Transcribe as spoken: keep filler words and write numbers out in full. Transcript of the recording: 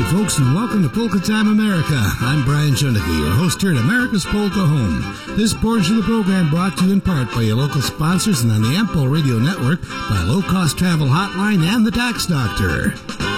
folks, and welcome to Polka Time America. I'm Brian Schoenecke, your host here at America's Polka Home. This portion of the program brought to you in part by your local sponsors and on the Ample Radio Network by Low Cost Travel Hotline and the Tax Doctor.